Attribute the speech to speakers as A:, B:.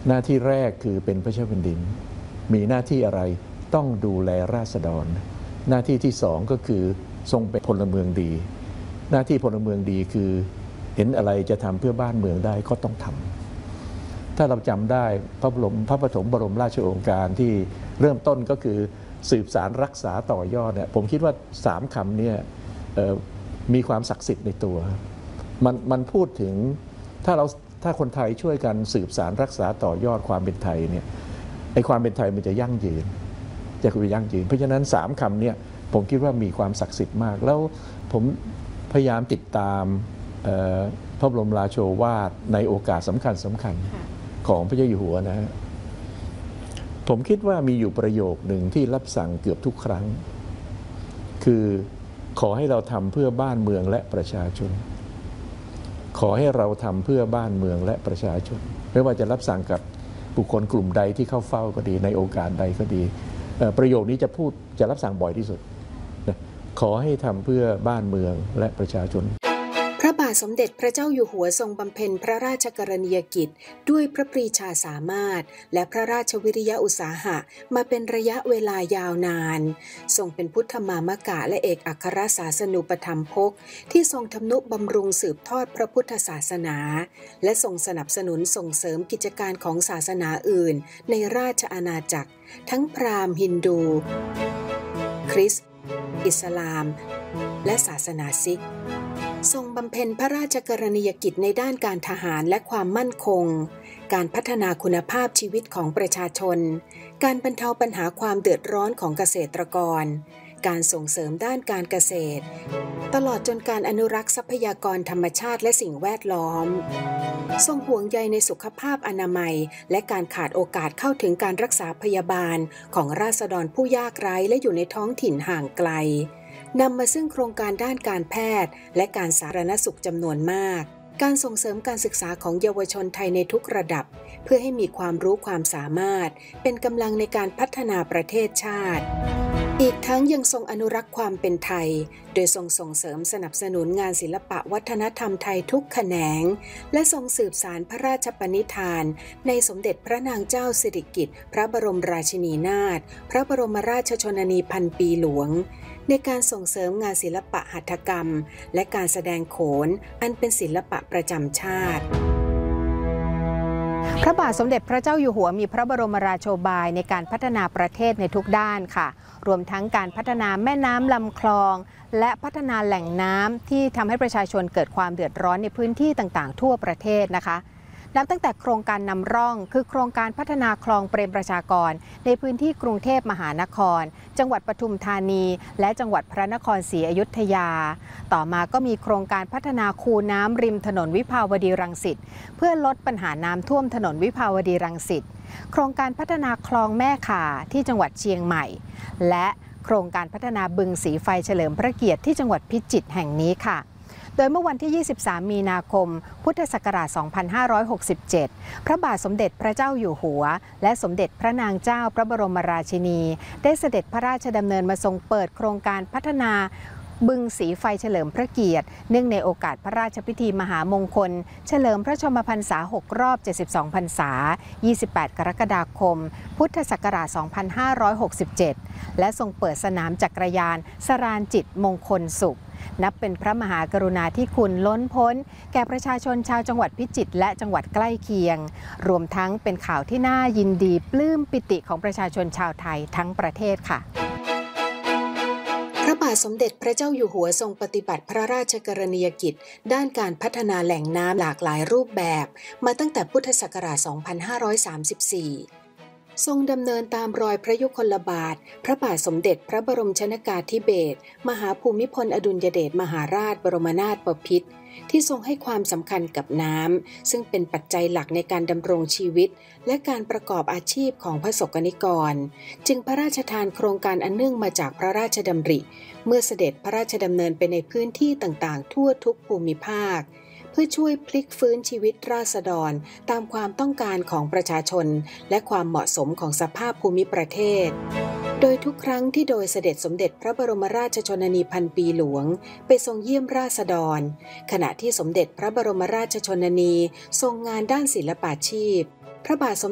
A: หน้าที่แรกคือเป็นพระเจ้าแผ่นดินมีหน้าที่อะไรต้องดูแลราษฎรหน้าที่ที่สองก็คือทรงเป็นพลเมืองดีหน้าที่พลเมืองดีคือเห็นอะไรจะทำเพื่อบ้านเมืองได้ก็ต้องทำถ้าเราจำได้พระปฐมบรมราชโองการที่เริ่มต้นก็คือสืบสารรักษาต่อยอดเนี่ยผมคิดว่า3 คำนี้มีความศักดิ์สิทธิ์ในตัวมันพูดถึงถ้าคนไทยช่วยกันสืบสารรักษาต่อยอดความเป็นไทยเนี่ยไอ้ความเป็นไทยมันจะยั่งยืนเพราะฉะนั้น3 คำเนี่ยผมคิดว่ามีความศักดิ์สิทธิ์มากแล้วผมพยายามติดตามพระบรมราโชวาทในโอกาสสำคัญของพระเจ้าอยู่หัวนะฮะผมคิดว่ามีอยู่ประโยคหนึ่งที่รับสั่งเกือบทุกครั้งคือขอให้เราทำเพื่อบ้านเมืองและประชาชนขอให้เราทำเพื่อบ้านเมืองและประชาชนไม่ว่าจะรับสั่งกับบุคคลกลุ่มใดที่เข้าเฝ้าก็ดีในโอกาสใดก็ดีประโยคนี้จะรับสั่งบ่อยที่สุดขอให้ทำเพื่อบ้านเมืองและประชาชน
B: พระบาทสมเด็จพระเจ้าอยู่หัวทรงบำเพ็ญพระราชกรณียกิจด้วยพระปรีชาสามารถและพระราชวิริยะอุตสาหะมาเป็นระยะเวลายาวนานทรงเป็นพุทธมามกะและเอกอัครศาสนูปถัมภกที่ทรงทำนุบำรุงสืบทอดพระพุทธศาสนาและทรงสนับสนุนส่งเสริมกิจการของศาสนาอื่นในราชอาณาจักรทั้งพราหมณ์ฮินดูคริสต์อิสลามและศาสนาซิกทรงบำเพ็ญพระราชกรณียกิจในด้านการทหารและความมั่นคงการพัฒนาคุณภาพชีวิตของประชาชนการบรรเทาปัญหาความเดือดร้อนของเกษตรกรการส่งเสริมด้านการเกษตรตลอดจนการอนุรักษ์ทรัพยากรธรรมชาติและสิ่งแวดล้อมทรงห่วงใยในสุขภาพอนามัยและการขาดโอกาสเข้าถึงการรักษาพยาบาลของราษฎรผู้ยากไร้และอยู่ในท้องถิ่นห่างไกลนำมาซึ่งโครงการด้านการแพทย์และการสาธารณสุขจำนวนมากการส่งเสริมการศึกษาของเยาวชนไทยในทุกระดับเพื่อให้มีความรู้ความสามารถเป็นกำลังในการพัฒนาประเทศชาติอีกทั้งยังทรงอนุรักษ์ความเป็นไทยโดยทรงส่งเสริมสนับสนุนงานศิลปะวัฒนธรรมไทยทุกแขนงและทรงสืบสานพระราชปณิธานในสมเด็จพระนางเจ้าสิริกิติ์พระบรมราชินีนาถพระบรมราชชนนีพันปีหลวงในการส่งเสริมงานศิลปะหัตถกรรมและการแสดงโขนอันเป็นศิลปะประจำชาติ
C: พระบาทสมเด็จพระเจ้าอยู่หัวมีพระบรมราโชบายในการพัฒนาประเทศในทุกด้านค่ะรวมทั้งการพัฒนาแม่น้ำลำคลองและพัฒนาแหล่งน้ำที่ทำให้ประชาชนเกิดความเดือดร้อนในพื้นที่ต่างๆทั่วประเทศนะคะนับตั้งแต่โครงการนำร่องคือโครงการพัฒนาคลองเปรมประชากรในพื้นที่กรุงเทพมหานครจังหวัดปทุมธานีและจังหวัดพระนครศรีอยุธยาต่อมาก็มีโครงการพัฒนาคูน้ำริมถนนวิภาวดีรังสิตเพื่อลดปัญหาน้ำท่วมถนนวิภาวดีรังสิตโครงการพัฒนาคลองแม่ข่าที่จังหวัดเชียงใหม่และโครงการพัฒนาบึงสีไฟเฉลิมพระเกียรติที่จังหวัดพิจิตรแห่งนี้ค่ะโดยเมื่อวันที่ 23 มีนาคม พุทธศักราช 2567 พระบาทสมเด็จพระเจ้าอยู่หัวและสมเด็จพระนางเจ้าพระบรมราชินีได้เสด็จพระราชดำเนินมาทรงเปิดโครงการพัฒนาบึงสีไฟเฉลิมพระเกียรติเนื่องในโอกาสพระราชพิธีมหามงคลเฉลิมพระชนมพรรษา 6 รอบ 72 พรรษา 28 กรกฎาคม พุทธศักราช 2567 และทรงเปิดสนามจักรยานสราญจิตมงคลสุขนับเป็นพระมหากรุณาธิคุณล้นพ้นแก่ประชาชนชาวจังหวัดพิจิตรและจังหวัดใกล้เคียงรวมทั้งเป็นข่าวที่น่ายินดีปลื้มปิติของประชาชนชาวไทยทั้งประเทศค่ะ
B: พระบาทสมเด็จพระเจ้าอยู่หัวทรงปฏิบัติพระราชกรณียกิจด้านการพัฒนาแหล่งน้ำหลากหลายรูปแบบมาตั้งแต่พุทธศักราช 2534ทรงดำเนินตามรอยพระยุคลบาทพระบาทสมเด็จพระบรมชนกาธิเบศรมหาภูมิพลอดุลยเดชมหาราชบรมนาถบพิตรที่ทรงให้ความสำคัญกับน้ำซึ่งเป็นปัจจัยหลักในการดำรงชีวิตและการประกอบอาชีพของพระสกนิกรจึงพระราชทานโครงการอันเนื่องมาจากพระราชดำริเมื่อเสด็จพระราชดำเนินไปในพื้นที่ต่างๆทั่วทุกภูมิภาคเพื่อช่วยพลิกฟื้นชีวิตราษฎรตามความต้องการของประชาชนและความเหมาะสมของสภาพภูมิประเทศโดยทุกครั้งที่โดยเสด็จสมเด็จพระบรมราชชนนีพันปีหลวงไปทรงเยี่ยมราษฎรขณะที่สมเด็จพระบรมราชชนนีทรงงานด้านศิลปาชีพพระบาทสม